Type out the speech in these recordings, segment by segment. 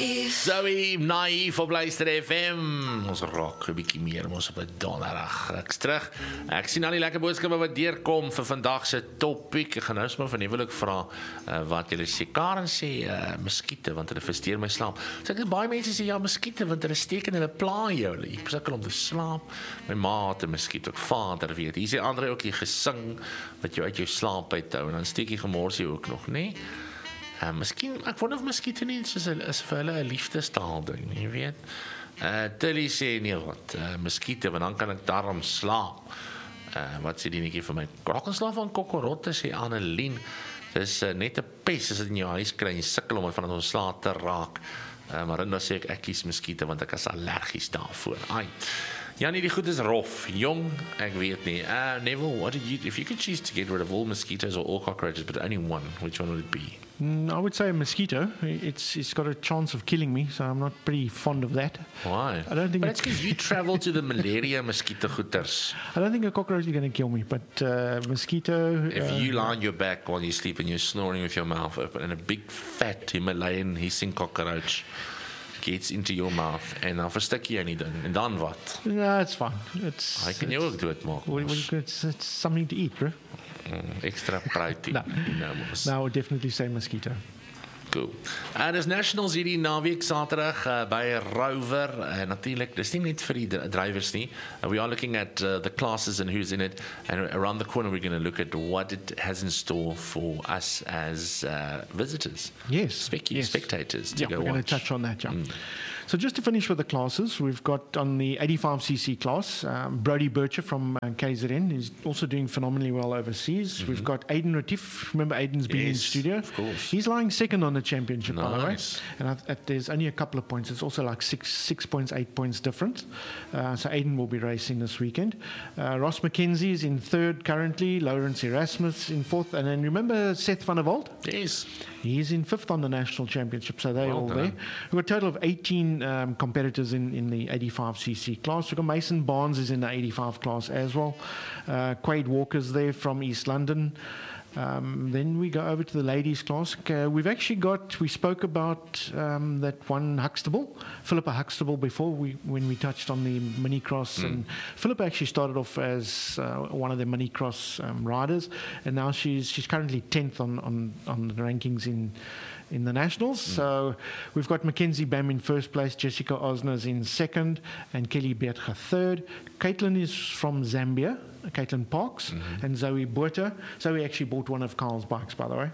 Zoe, naïef op Luister FM. Ons rock 'n bietjie meer ons op 'n donderdag. Ek's terug. Ek sien al die lekker boodskappe wat deurkom vir vandag se topik. Ek gaan nou sommer van Nieuwelik vra wat julle sê. Karen sê muskiete want hulle versteur my slaap. So ek het baie mense sê ja, muskiete want hulle steek en hulle pla jou. Ek sukkel om te slaap. My ma het 'n muskiet, ook vader weet. Hier sê Andre ook die gesing wat jou uit jou slaap uithou en dan steek jy gemorsie ook nog, né? Nee? Miskien, ek wonder of muskiete nie is vir hulle 'n liefdestaal ding, jy weet. Tilly sê nee wat, muskiete, want dan kan ek daarom slaap. Wat sê die netjie vir my? Krokkenslaap van kokorotte sê Annelien. Dis net 'n pes as dit in jou huis kry en jy sukkel om van ons slaap te raak. Maar dan sê ek kies muskiete want ek is allergies daarvoor. Ai. Janie, die goed is rof. Jong, ek weet nie. Neville, if you could choose to get rid of all mosquitoes or all cockroaches, but only one, which one would it be? I would say a mosquito. It's got a chance of killing me, so I'm not pretty fond of that. Why? I don't think. But it's because you travel to the malaria mosquito goeters. I don't think a cockroach is going to kill me, but mosquito. If you lie on your back while you sleep and you're snoring with your mouth open, and a big fat Himalayan hissing cockroach gets into your mouth en dan verstik jy nie ding. En dan wat? No, it's fine. Hy kan jou ook doodmaak. It's something to eat, bro. Extra protein. No, I would definitely say mosquito. Cool. Dis Nationals hierdie naweek Saterdag by Rover. Natuurlik, dis nie net vir die drivers nie. We are looking at the classes and who's in it, and around the corner we're going to look at what it has in store for us as visitors. Yes. Spectators to yeah, go we're going watch. to touch on that, yeah. So just to finish with the classes, we've got on the 85cc class, Brody Bircher from KZN is also doing phenomenally well overseas. We've got Aiden Retief. Remember, Aiden's been in studio. Of course. He's lying second on the championship, by the way. Nice. And there's only a couple of points. It's also like 6 points, 8 points difference. So Aiden will be racing this weekend. Ross McKenzie is in third currently. Lawrence Erasmus in fourth. And then remember Seth van der Walt? Yes. He's in fifth on the national championship, so they're all there. We've got a total of 18 competitors in the 85cc class. We've got Mason Barnes is in the 85 class as well. Quade Walker's there from East London. Then we go over to the ladies class. We spoke about that one Huxtable, Philippa Huxtable before when we touched on the mini cross. And Philippa actually started off as one of the mini cross riders, and now she's currently 10th on the rankings in the nationals. So we've got Mackenzie Bam in first place, Jessica Osners in second, and Kelly Beertga third. Caitlin is from Zambia, Caitlin Parks, and Zoe Botha. Zoe actually bought one of Carl's bikes, by the way.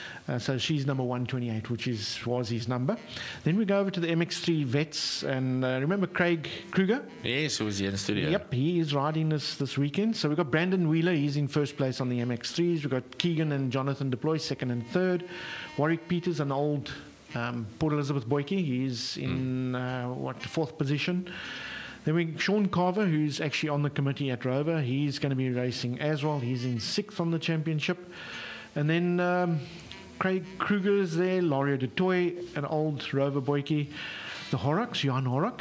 So she's number 128, which was his number. Then we go over to the MX3 vets, and remember Craig Kruger? Yes, who was here in the studio. Yep, he is riding this weekend. So we've got Brandon Wheeler, he's in first place on the MX3s. We've got Keegan and Jonathan Deploy, second and third. Warwick Peters, an old Port Elizabeth Boykie, he's in fourth position. Then Sean Carver, who's actually on the committee at Rover, he's going to be racing as well. He's in sixth on the championship. And then Craig Kruger is there, Lario de Toy, an old Rover Boykie. The Horrocks, Johan Horrock,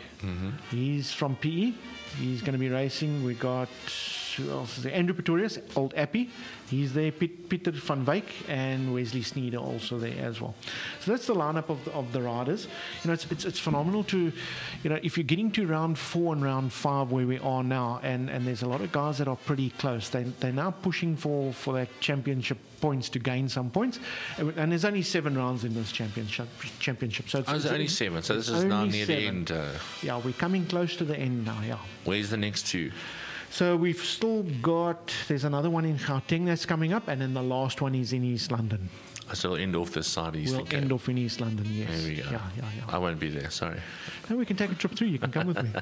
he's from PE. He's going to be racing. We got, who else is there? Andrew Pretorius, old Appy. He's there. Peter van Wyk and Wesley Sneeder also there as well. So that's the lineup of the riders. You know, it's phenomenal to, you know, if you're getting to round 4 and round 5 where we are now, and there's a lot of guys that are pretty close. They're now pushing for that championship points to gain some points, and there's only 7 rounds in this championship. So it's only 7. So this is now near 7. The end. Yeah, we're coming close to the end now. Yeah. Where's the next 2? So we've still got, there's another one in Gauteng that's coming up, and then the last one is in East London. So we'll end off this side of East London. We'll end off in East London, yes. There we go. Yeah. I won't be there, sorry. No, we can take a trip through. You can come with me.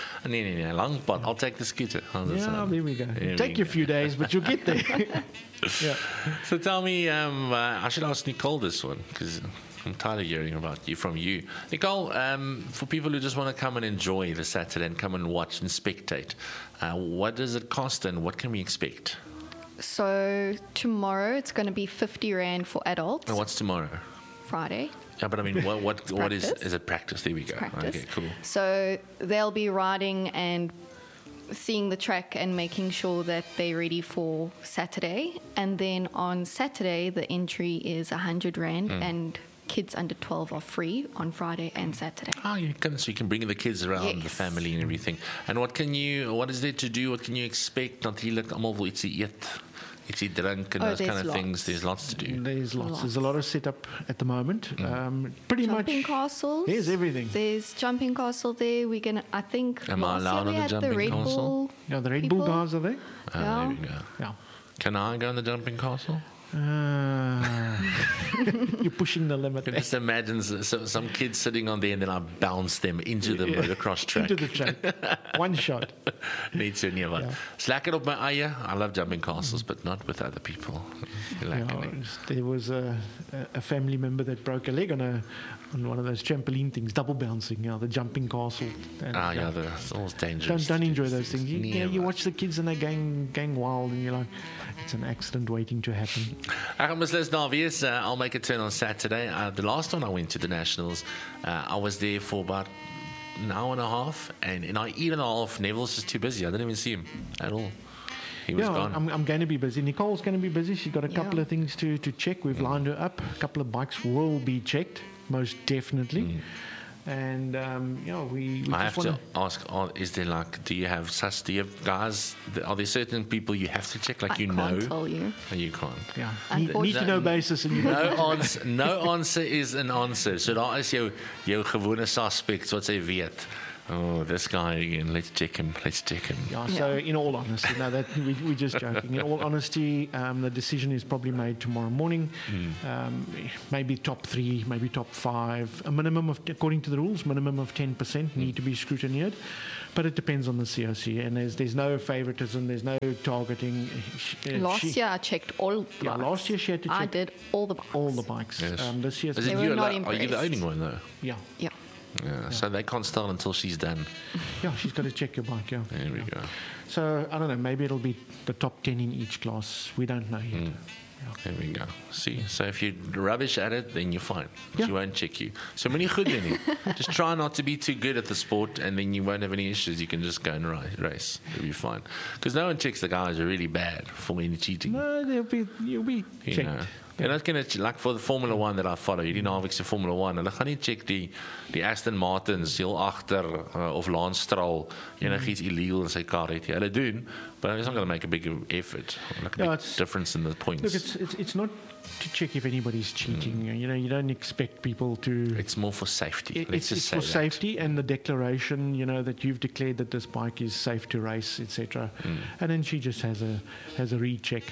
No, long pot. I'll take the scooter. Yeah, there we go. It'll take you a few days, but you'll get there. Yeah. So tell me, I should ask Nicole this one, because I'm tired of hearing about you from you. Nicole, for people who just want to come and enjoy the Saturday and come and watch and spectate, what does it cost and what can we expect? So tomorrow it's going to be 50 Rand for adults. And what's tomorrow? Friday. Yeah, but I mean, what is it practice? There we go. Practice. Okay, cool. So they'll be riding and seeing the track and making sure that they're ready for Saturday. And then on Saturday, the entry is 100 Rand and kids under 12 are free on Friday and Saturday. Oh, so you can bring the kids around, the Yes. family and everything. And what is there to do? What can you expect? Natuurlijk almal wil ietsie eet, ietsie drink and Oh, those kind there's of things. lots. There's lots to do. There's lots. Lots. There's a lot of setup at the moment. Pretty Jumping much. castles. There's everything. There's jumping castle there. We're gonna. I think Am I last year allowed we on the had the jumping Red castle? Bull. Yeah, the Red Bull people. guys are there. There Yeah. we go. Yeah. Can I go in the jumping castle? You're pushing the limit I there. just imagine some kids sitting on there and then I bounce them into the motocross track. Into the track. One shot. Niet so nie wat. Ja. It's lekker op my eie. I love jumping castles, but not with other people. Lekker Yeah, nie. there was a family member that broke a leg on one of those trampoline things, double bouncing, the jumping castle. And, It's always dangerous. don't enjoy those things. You Never. watch the kids and they're going wild, and you're like, it's an accident waiting to happen. Ek gaan beslis daar wees. I'll make a turn on Saturday. The last one I went to the Nationals, I was there for about an hour and a half, and in an hour and a half, Neville's just too busy. I didn't even see him at all. He was gone. I'm going to be busy. Nicole's going to be busy. She's got a couple Yeah. of things to check. We've lined her up. A couple of bikes will be checked, most definitely. And we I just have to want ask, is there do you have guys, are there certain people you have to check, like I you can't know? tell you. And you can't. need to know basis. And you No answer is an answer. So daar is jou gewone suspects wat sy weet. Oh, this guy again. Let's check him. Yeah, so in all honesty, no, that we're just joking. In all honesty, the decision is probably made tomorrow morning. Maybe top 3, maybe top 5. A minimum of, according to the rules, minimum of 10% need to be scrutineered. But it depends on the COC, and there's no favoritism, there's no targeting. Last year I checked all. Yeah, bikes. last year she had to check I did all the bikes. all the bikes. Yes. This year, Is They it were you? not Are you the impressed. only one though? yeah, Yeah. Yeah. So they can't start until she's done. yeah, she's got to check your bike. Yeah, There we go. So I don't know, maybe it'll be the top 10 in each class. We don't know yet. There we go. See, so if you're rubbish at it, then you're fine. Yeah. She won't check you. So when you're good in it, just try not to be too good at the sport, and then you won't have any issues. You can just go and race. You'll be fine. Because no one checks the guys who are really bad for any cheating. No, you'll be You checked. know. You're not going to, like for the Formula 1 that I follow, hierdie naweekse Formula 1, hulle gaan nie check die Aston Martins heel agter of Lance Stroll enigiets illegal in sy kar het. Hulle doen, but it's not going to make a big effort, like a Yeah, big difference in the points. Look, it's not to check if anybody's cheating. You don't expect people to. It's more for safety. Let's It's just say for that. safety and the declaration, that you've declared that this bike is safe to race, etc. And then she just has a recheck.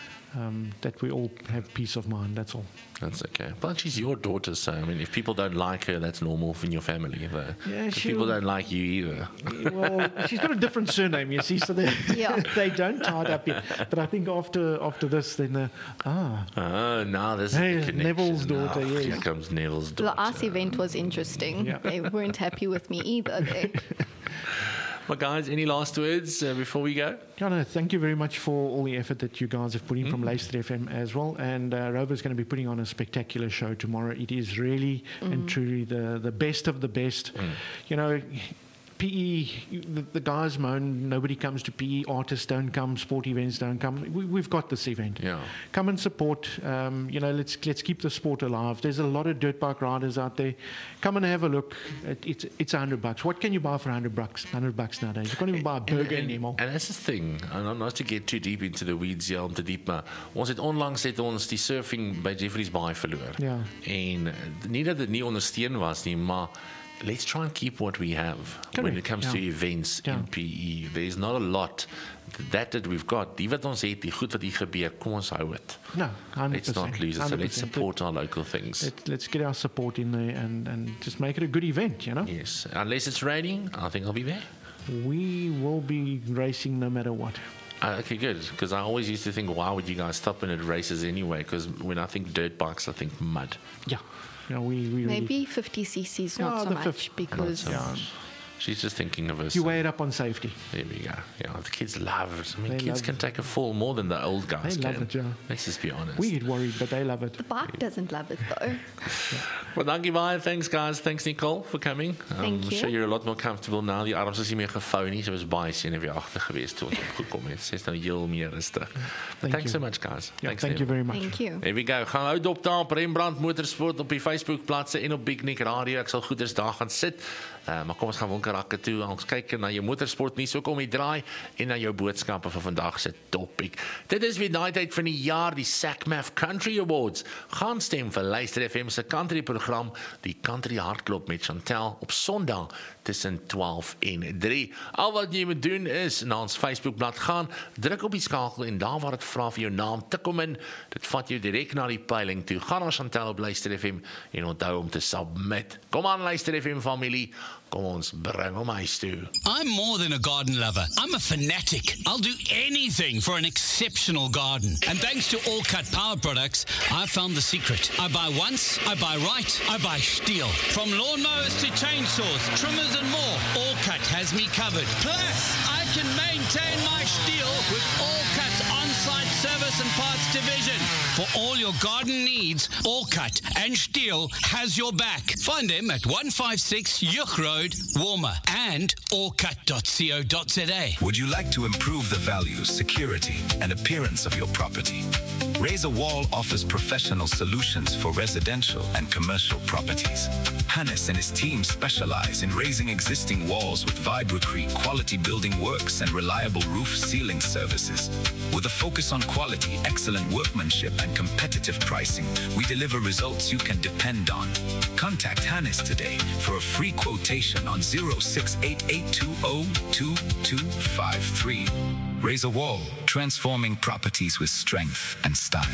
That we all have peace of mind. That's all. That's okay. But she's your daughter, so I mean, if people don't like her, that's normal in your family. Though. Yeah, 'Cause people don't like you either. Well, she's got a different surname, you see, so they, Yeah. they don't tie it up yet. But I think after this, then Oh, now this Hey, is the connection. Neville's daughter, Oh, yes. Here comes Neville's The daughter. ice event was interesting. Yeah. They weren't happy with me either. But guys, any last words before we go? Yeah, no, thank you very much for all the effort that you guys have put in from Leicester FM as well. And Rover's going to be putting on a spectacular show tomorrow. It is really and truly the best of the best. PE, the guys moan, nobody comes to PE, artists don't come, sport events don't come. We've got this event. Yeah. Come and support. Let's keep the sport alive. There's a lot of dirt bike riders out there. Come and have a look. It's $100. What can you buy for $100? $100 nowadays. You can't even buy a burger anymore. And that's the thing. And not to get too deep into the weeds hier om te diep, maar ons het onlangs ons die surfing by Jeffreys Bay verloor. Ja. En nie dat dit nie ondersteun was nie, maar let's try and keep what we have when Correct, it comes yeah. to events Yeah. in PE. There's not a lot that we've got. Die wat ons het, die goed wat hier gebeur, kom ons hou dit. No, 100%. Let's not lose it. So let's 100%. support our local things. Let's get our support in there and just make it a good event, Yes. Unless it's raining, I think I'll be there. We will be racing no matter what. Okay, good. Because I always used to think, why would you guys stop in at races anyway? Because when I think dirt bikes, I think mud. Yeah. We really, Maybe 50 cc's, not Yeah, so the much, 50 because Not so much. She's just thinking of us. You weigh it up on safety. There we go. Yeah, the kids love it. I mean, They kids love can it. take a fall more than the old guys They can. love it, yeah. Let's just be honest. We get worried, but they love it. The bike doesn't love it though. Well, dankie baie. Thanks, guys. Thanks, Nicole, for coming. Thank I'm you. sure you're a lot more comfortable now. Die arms is nie meer gevou nie. Sy was baie senuweeagtig geweest toe ons opgekom het. Sy's nou heel meer rustig. Thanks you. so much, guys. Yeah, Thanks, thank you Neil. very much. Thank you. Here we go. Gaan hou dop daar op Rembrandt Motorsport op die Facebook bladsy en op Big Nick Radio. Ek sal goeders daar gaan sit. Maar kom ons gaan Wonkerakke toe. Ons kyk na jou motorsport nuus ook om die draai en na jou boodskappe vir vandag se topic. Dit is weer daai tyd van die jaar, die SACMAF Country Awards. Gaan stem vir Luister FM se country program, die Country Hardklop met Chantel op Sondag tussen 12 en 3. Al wat jy moet doen is na ons Facebookblad gaan, druk op die skakel en daar waar dit vra vir jou naam, tik hom in. Dit vat jou direk na die peiling toe. Gaan na Chantel op Luister FM en onthou om te submit. Kom aan Luister FM familie. Kom ons bring hom huis toe. I'm more than a garden lover. I'm a fanatic. I'll do anything for an exceptional garden. And thanks to All Cut Power Products, I found the secret. I buy once, I buy right, I buy Stihl. From lawnmowers to chainsaws, trimmers and more, All Cut has me covered. Plus, I can maintain my Stihl with All Cut's on-site service and parts division. For all your garden needs, All Cut and Stihl has your back. Find them at 156 Yuch Road, Warmer, and allcut.co.za. Would you like to improve the values, security, and appearance of your property? Razor Wall offers professional solutions for residential and commercial properties. Hannes and his team specialize in raising existing walls with Vibrecrete quality building works and reliable roof sealing services. With a focus on quality, excellent workmanship, and competitive pricing, we deliver results you can depend on. Contact Hannes today for a free quotation on 0688202253. Razor Wall, transforming properties with strength and style.